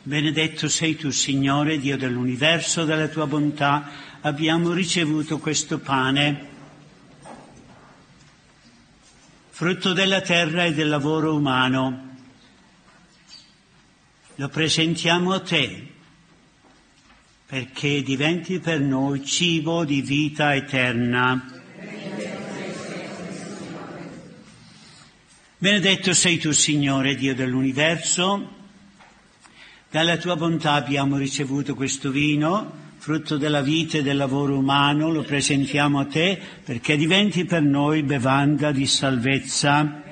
Benedetto sei tu, Signore, Dio dell'universo, dalla tua bontà abbiamo ricevuto questo pane, frutto della terra e del lavoro umano. Lo presentiamo a te, perché diventi per noi cibo di vita eterna. Benedetto sei tu, Signore, Dio dell'universo, dalla tua bontà abbiamo ricevuto questo vino, frutto della vita e del lavoro umano, lo presentiamo a te perché diventi per noi bevanda di salvezza.